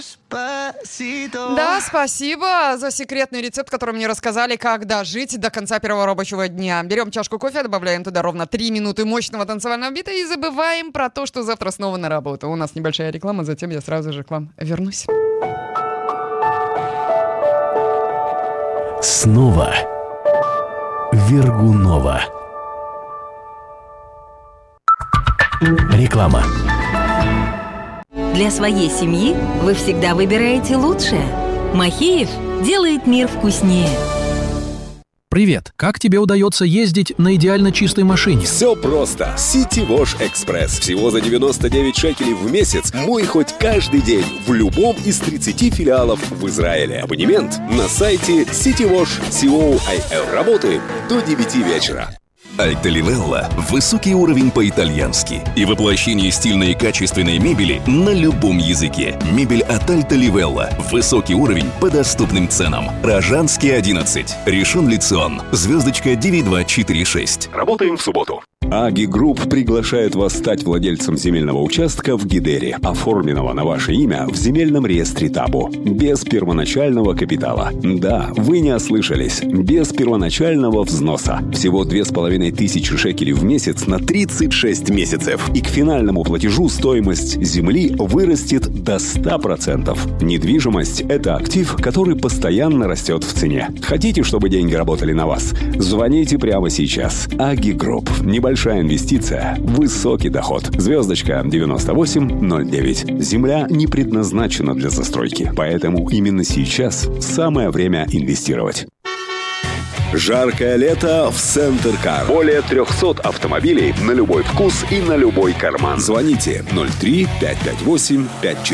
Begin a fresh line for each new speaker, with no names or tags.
Да, спасибо за секретный рецепт, который мне рассказали, как дожить до конца первого рабочего дня. Берем чашку кофе, добавляем туда ровно 3 минуты мощного танцевального бита и забываем про то, что завтра снова на работу. У нас небольшая реклама, затем я сразу же к вам вернусь.
Снова Вергунова. Реклама.
Для своей семьи вы всегда выбираете лучшее. Махеев делает мир вкуснее.
Привет! Как тебе удается ездить на идеально чистой машине?
Все просто. City Wash Express. Всего за 99 шекелей в месяц. Мой хоть каждый день в любом из 30 филиалов в Израиле. Абонемент на сайте citywash.co.il. Работаем до 9 вечера.
Alta Livella – высокий уровень по-итальянски и воплощение стильной и качественной мебели на любом языке. Мебель от Alta Livella – высокий уровень по доступным ценам. Рожанский 11, Ришон Лицион, звездочка 9246.
Работаем в субботу. Аги Групп приглашает вас стать владельцем земельного участка в Гидере, оформленного на ваше имя в земельном реестре Табу, без первоначального капитала. Да, вы не ослышались, без первоначального взноса. Всего 2500 шекелей в месяц на 36 месяцев. И к финальному платежу стоимость земли вырастет до 100%. Недвижимость – это актив, который постоянно растет в цене. Хотите, чтобы деньги работали на вас? Звоните прямо сейчас. Аги Групп. Небольшая инвестиция, высокий доход. Звездочка 9809. Земля не предназначена для застройки, поэтому именно сейчас самое время инвестировать. Жаркое лето в Центр Кар. Более 300 автомобилей на любой вкус и на любой карман. Звоните 03 558 54